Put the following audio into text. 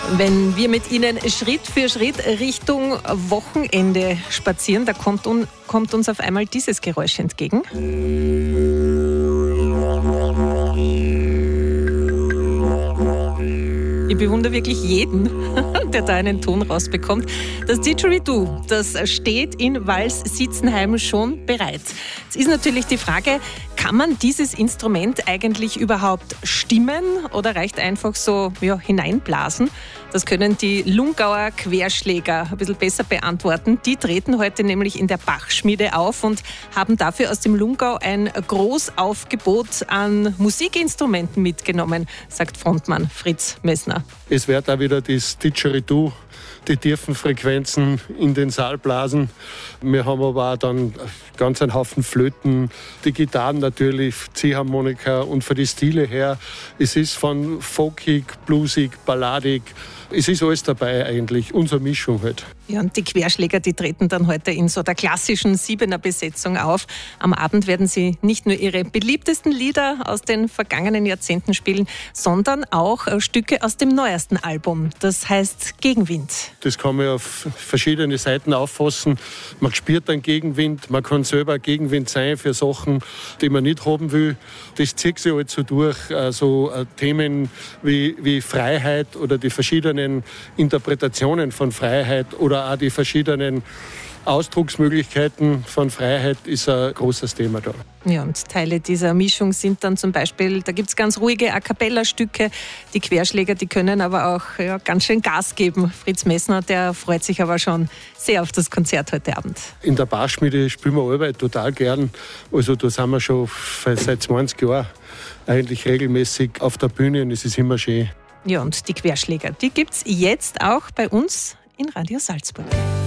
Wenn wir mit Ihnen Schritt für Schritt Richtung Wochenende spazieren, da kommt uns auf einmal dieses Geräusch entgegen. Ich bewundere wirklich jeden, der da einen Ton rausbekommt. Das Didgeridoo, das steht in Vals-Sitzenheim schon bereit. Es ist natürlich die Frage, kann man dieses Instrument eigentlich überhaupt stimmen oder reicht einfach so hineinblasen? Das können die Lungauer Querschläger ein bisschen besser beantworten. Die treten heute nämlich in der Bachschmiede auf und haben dafür aus dem Lungau ein Großaufgebot an Musikinstrumenten mitgenommen, sagt Frontmann Fritz Messner. Es wird auch wieder das Didgeridoo, die tiefen Frequenzen in den Saal blasen. Wir haben aber auch dann ganz einen Haufen Flöten, die Gitarren natürlich, Ziehharmonika und von den Stile her, es ist von folkig, bluesig, balladig, es ist alles dabei eigentlich, unsere Mischung halt. Ja, und die Querschläger, die treten dann heute in so der klassischen 7er-Besetzung auf. Am Abend werden sie nicht nur ihre beliebtesten Lieder aus den vergangenen Jahrzehnten spielen, sondern auch Stücke aus dem neuesten Album. Das heißt Gegenwind. Das kann man auf verschiedene Seiten auffassen. Man spürt einen Gegenwind, man kann selber Gegenwind sein für Sachen, die man nicht haben will. Das zieht sich halt so durch, so Themen wie Freiheit oder die verschiedenen Interpretationen von Freiheit oder auch die verschiedenen Ausdrucksmöglichkeiten von Freiheit ist ein großes Thema da. Ja, und Teile dieser Mischung sind dann zum Beispiel, da gibt es ganz ruhige A-Cappella-Stücke. Die Querschläger, die können aber auch ganz schön Gas geben. Fritz Messner, der freut sich aber schon sehr auf das Konzert heute Abend. In der Bachschmiede spielen wir alle total gern. Also da sind wir schon seit 20 Jahren eigentlich regelmäßig auf der Bühne und es ist immer schön. Ja, und die Querschläger, die gibt es jetzt auch bei uns in Radio Salzburg.